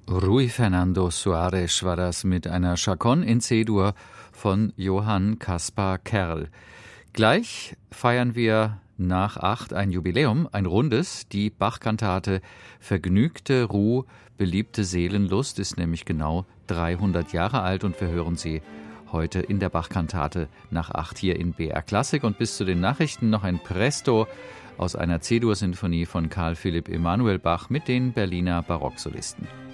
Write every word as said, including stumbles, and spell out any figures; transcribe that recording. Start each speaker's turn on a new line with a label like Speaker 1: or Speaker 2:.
Speaker 1: Rui Fernando Soares war das mit einer Chaconne in C-Dur von Johann Caspar Kerl. Gleich feiern wir nach acht ein Jubiläum, ein rundes. Die Bach-Kantate Vergnügte Ruh, beliebte Seelenlust ist nämlich genau dreihundert Jahre alt und wir hören sie heute in der Bach-Kantate nach acht hier in B R Klassik. Und bis zu den Nachrichten noch ein Presto aus einer C-Dur-Sinfonie von Carl Philipp Emanuel Bach mit den Berliner Barocksolisten.